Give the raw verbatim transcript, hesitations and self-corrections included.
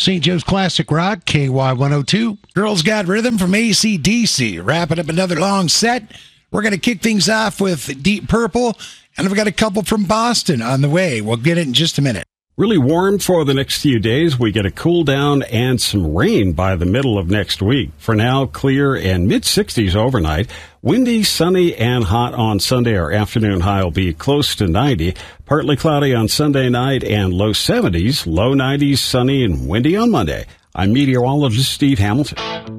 Saint Joe's Classic Rock, K Y one oh two. Girls Got Rhythm from A C D C. Wrapping up another long set. We're going to kick things off with Deep Purple, and we've got a couple from Boston on the way. We'll get it in just a minute. Really warm for the next few days. We get a cool down and some rain by the middle of next week. For now, clear and mid sixties overnight. Windy, sunny, and hot on Sunday. Our afternoon high will be close to ninety. Partly cloudy on Sunday night and low seventies. Low nineties, sunny and windy on Monday. I'm meteorologist Steve Hamilton.